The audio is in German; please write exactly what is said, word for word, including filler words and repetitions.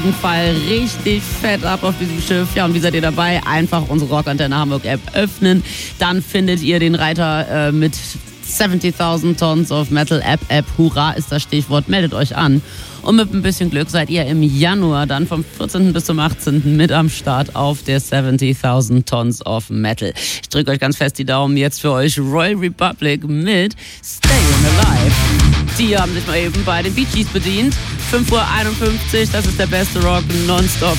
Fall richtig fett ab auf diesem Schiff. Ja, und wie seid ihr dabei? Einfach unsere Rockantenne Hamburg App öffnen. Dann findet ihr den Reiter äh, mit siebzigtausend Tons of Metal App App. Hurra ist das Stichwort. Meldet euch an. Und mit ein bisschen Glück seid ihr im Januar dann vom vierzehnten bis zum achtzehnten mit am Start auf der siebzigtausend Tons of Metal. Ich drücke euch ganz fest die Daumen jetzt für euch. Royal Republic mit Stayin' Alive. Die haben sich mal eben bei den Bee Gees bedient. fünf Uhr einundfünfzig, das ist der beste Rock nonstop